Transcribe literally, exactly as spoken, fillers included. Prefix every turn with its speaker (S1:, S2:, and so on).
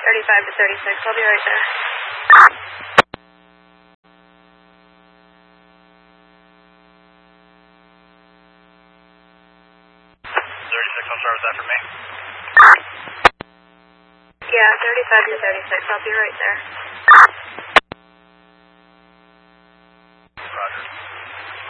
S1: thirty-five to thirty-six, I'll be right there.
S2: thirty-six, I'm sorry, was that for me?
S1: Yeah, thirty-five to thirty-six, I'll be right there.